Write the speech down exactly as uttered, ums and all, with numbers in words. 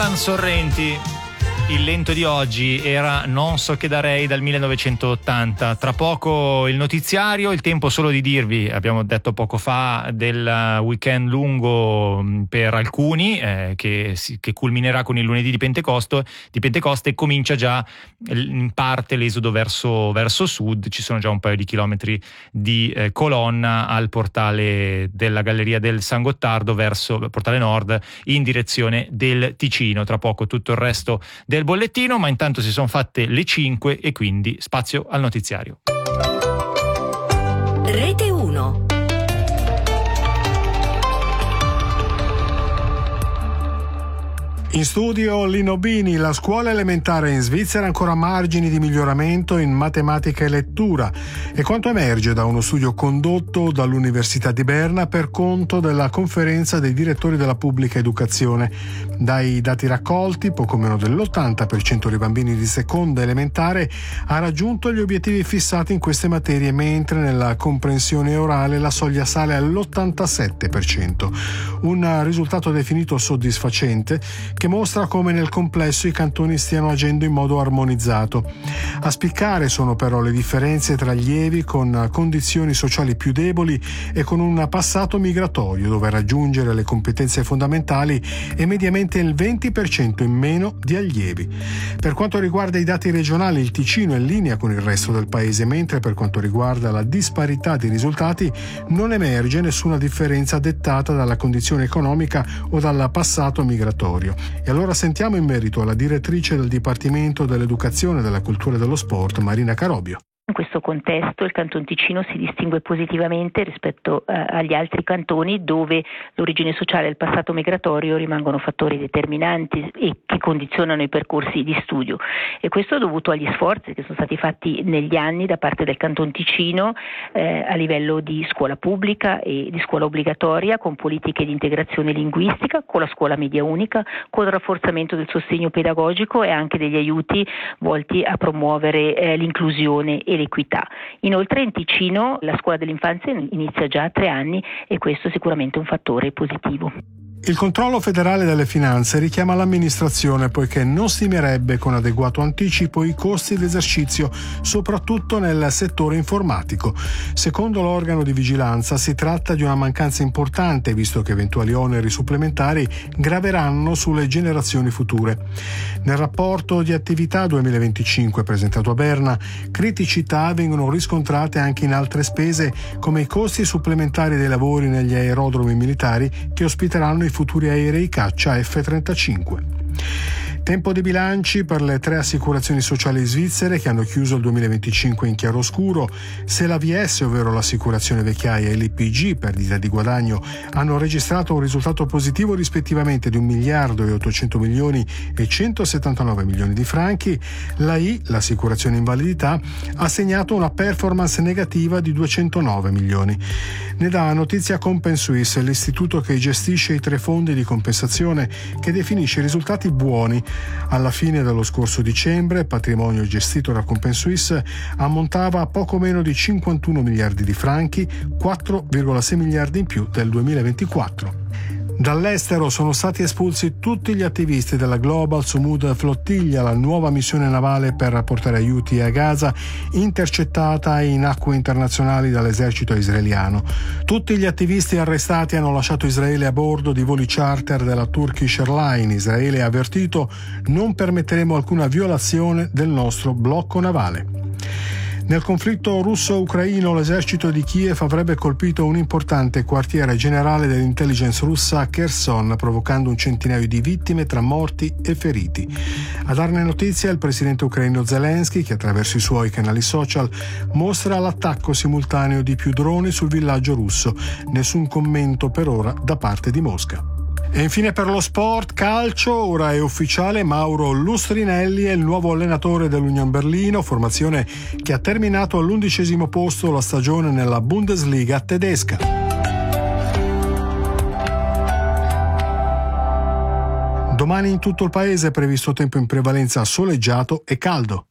Sorrenti, il lento di oggi era Non so che darei dal millenovecentottanta. Tra poco il notiziario, il tempo solo di dirvi, abbiamo detto poco fa, del weekend lungo per alcuni eh, che, si, che culminerà con il lunedì di Pentecoste, di Pentecoste e comincia già in parte l'esodo verso, verso sud. Ci sono già un paio di chilometri di eh, colonna al portale della Galleria del San Gottardo verso portale nord in direzione del Ticino. Tra poco tutto il resto del bollettino, ma intanto si sono fatte le cinque e quindi spazio al notiziario. Rete uno. In studio Lino Bini. La scuola elementare in Svizzera ha ancora margini di miglioramento in matematica e lettura, e quanto emerge da uno studio condotto dall'Università di Berna per conto della conferenza dei direttori della pubblica educazione. Dai dati raccolti, poco meno dell'ottanta per cento dei bambini di seconda elementare ha raggiunto gli obiettivi fissati in queste materie, mentre nella comprensione orale la soglia sale all'ottantasette per cento. Un risultato definito soddisfacente, che mostra come nel complesso i cantoni stiano agendo in modo armonizzato. A spiccare sono però le differenze tra allievi con condizioni sociali più deboli e con un passato migratorio, dove raggiungere le competenze fondamentali è mediamente il venti per cento in meno di allievi. Per quanto riguarda i dati regionali, il Ticino è in linea con il resto del paese, mentre per quanto riguarda la disparità di risultati non emerge nessuna differenza dettata dalla condizione economica o dal passato migratorio. E allora sentiamo in merito alla direttrice del Dipartimento dell'Educazione, della Cultura e dello Sport, Marina Carobio. In questo contesto il Canton Ticino si distingue positivamente rispetto eh, agli altri cantoni, dove l'origine sociale e il passato migratorio rimangono fattori determinanti e che condizionano i percorsi di studio, e questo è dovuto agli sforzi che sono stati fatti negli anni da parte del Canton Ticino eh, a livello di scuola pubblica e di scuola obbligatoria, con politiche di integrazione linguistica, con la scuola media unica, con il rafforzamento del sostegno pedagogico e anche degli aiuti volti a promuovere eh, l'inclusione e l'equità. Inoltre in Ticino la scuola dell'infanzia inizia già a tre anni, e questo è sicuramente un fattore positivo. Il controllo federale delle finanze richiama l'amministrazione, poiché non stimerebbe con adeguato anticipo i costi d'esercizio, soprattutto nel settore informatico. Secondo l'organo di vigilanza si tratta di una mancanza importante, visto che eventuali oneri supplementari graveranno sulle generazioni future. Nel rapporto di attività duemilaventicinque presentato a Berna, criticità vengono riscontrate anche in altre spese, come i costi supplementari dei lavori negli aerodromi militari che ospiteranno i futuri aerei caccia F trentacinque. Tempo di bilanci per le tre assicurazioni sociali svizzere che hanno chiuso il duemilaventicinque in chiaroscuro. Se l'A V S, ovvero l'assicurazione vecchiaia, e l'I P G, perdita di guadagno, hanno registrato un risultato positivo rispettivamente di un miliardo e ottocento milioni e centosettantanove milioni di franchi, la I, l'assicurazione invalidità, ha segnato una performance negativa di duecentonove milioni. Ne dà notizia Compenswiss, l'istituto che gestisce i tre fondi di compensazione, che definisce i risultati buoni. Alla fine dello scorso dicembre il patrimonio gestito da Compenswiss ammontava a poco meno di cinquantuno miliardi di franchi, quattro virgola sei miliardi in più del duemilaventiquattro. Dall'estero sono stati espulsi tutti gli attivisti della Global Sumud Flottiglia, la nuova missione navale per portare aiuti a Gaza, intercettata in acque internazionali dall'esercito israeliano. Tutti gli attivisti arrestati hanno lasciato Israele a bordo di voli charter della Turkish Airlines. Israele ha avvertito: non permetteremo alcuna violazione del nostro blocco navale. Nel conflitto russo-ucraino l'esercito di Kiev avrebbe colpito un importante quartiere generale dell'intelligence russa a Kherson, provocando un centinaio di vittime tra morti e feriti. A darne notizia il presidente ucraino Zelensky, che attraverso i suoi canali social mostra l'attacco simultaneo di più droni sul villaggio russo. Nessun commento per ora da parte di Mosca. E infine per lo sport, calcio, ora è ufficiale: Mauro Lustrinelli è il nuovo allenatore dell'Union Berlino, formazione che ha terminato all'undicesimo posto la stagione nella Bundesliga tedesca. Domani in tutto il paese è previsto tempo in prevalenza soleggiato e caldo.